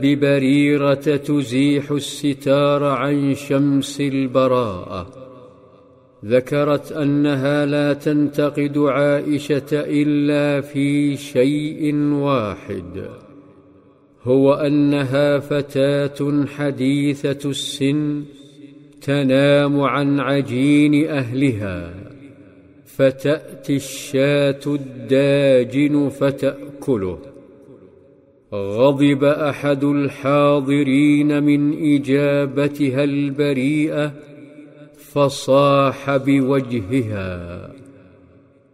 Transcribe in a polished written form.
ببريرة تزيح الستار عن شمس البراءة. ذكرت أنها لا تنتقد عائشة إلا في شيء واحد، هو أنها فتاة حديثة السن تنام عن عجين أهلها، فتأتي الشاة الداجن فتأكله. غضب أحد الحاضرين من إجابتها البريئة، فصاح بوجهها: